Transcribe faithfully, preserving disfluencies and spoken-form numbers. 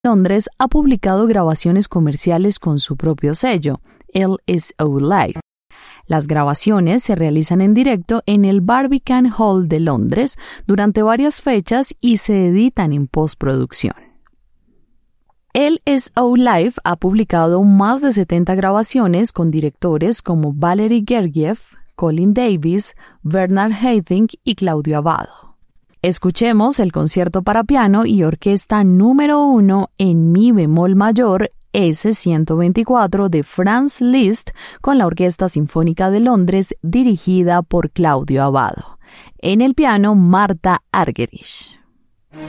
Londres ha publicado grabaciones comerciales con su propio sello, L S O Live. Las grabaciones se realizan en directo en el Barbican Hall de Londres durante varias fechas y se editan en postproducción. L S O Live ha publicado más de setenta grabaciones con directores como Valery Gergiev, Colin Davis, Bernard Haitink y Claudio Abbado. Escuchemos el concierto para piano y orquesta número uno en mi bemol mayor ese ciento veinticuatro de Franz Liszt con la Orquesta Sinfónica de Londres dirigida por Claudio Abbado. En el piano, Marta Argerich.